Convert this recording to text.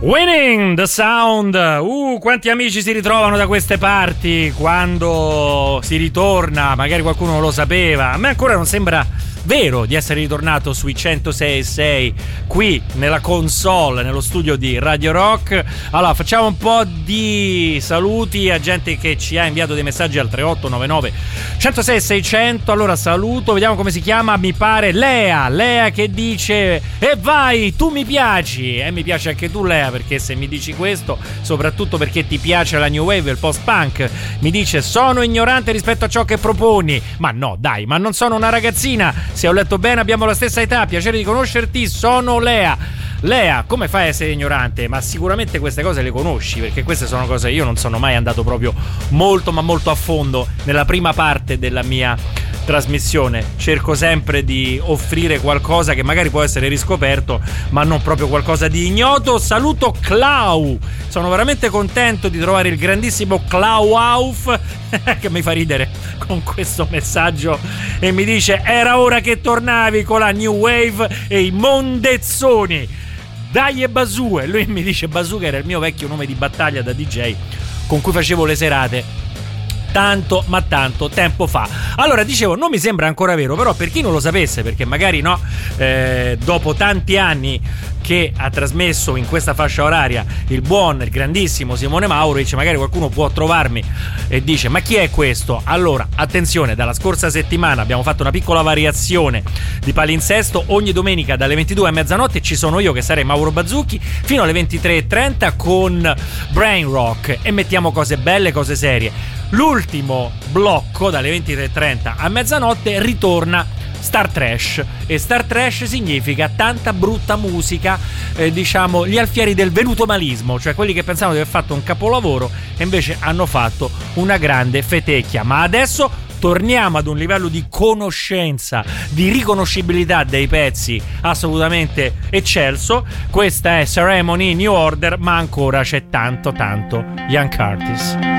Winning the Sound. Quanti amici si ritrovano da queste parti quando si ritorna, magari qualcuno non lo sapeva. A me ancora non sembra vero di essere ritornato sui 106.6 qui nella console, nello studio di Radio Rock. Allora facciamo un po' di saluti a gente che ci ha inviato dei messaggi al 3899 106 600. Allora saluto, vediamo come si chiama, mi pare Lea che dice: e vai, tu mi piaci. E mi piace anche tu, Lea, perché se mi dici questo, soprattutto perché ti piace la new wave, il post punk, mi dice: sono ignorante rispetto a ciò che proponi. Ma no, dai, ma non sono una ragazzina. Se ho letto bene abbiamo la stessa età, piacere di conoscerti, sono Lea. Lea, come fai a essere ignorante? Ma sicuramente queste cose le conosci, perché queste sono cose, io non sono mai andato proprio molto ma molto a fondo nella prima parte della mia trasmissione. Cerco sempre di offrire qualcosa che magari può essere riscoperto, ma non proprio qualcosa di ignoto. Saluto Clau, sono veramente contento di trovare il grandissimo Clau Auf che mi fa ridere con questo messaggio e mi dice: era ora che tornavi con la new wave e i mondezzoni. Dai e Bazoo. Lui mi dice Bazoo, che era il mio vecchio nome di battaglia da DJ con cui facevo le serate tanto ma tanto tempo fa. Allora dicevo, non mi sembra ancora vero, però per chi non lo sapesse, perché magari no, dopo tanti anni che ha trasmesso in questa fascia oraria il grandissimo Simone Mauric, magari qualcuno può trovarmi e dice: ma chi è questo? Allora attenzione, dalla scorsa settimana abbiamo fatto una piccola variazione di palinsesto. Ogni domenica dalle 22 a mezzanotte ci sono io, che sarei Mauro Bazzucchi, fino alle 23:30 con Brain Rock, e mettiamo cose belle, cose serie. L'ultimo blocco dalle 23:30 a mezzanotte ritorna Star Trash, e Star Trash significa tanta brutta musica, diciamo gli alfieri del venutomalismo, cioè quelli che pensavano di aver fatto un capolavoro e invece hanno fatto una grande fetecchia. Ma adesso torniamo ad un livello di conoscenza, di riconoscibilità dei pezzi assolutamente eccelso. Questa è Ceremony New Order, ma ancora c'è tanto Young Curtis.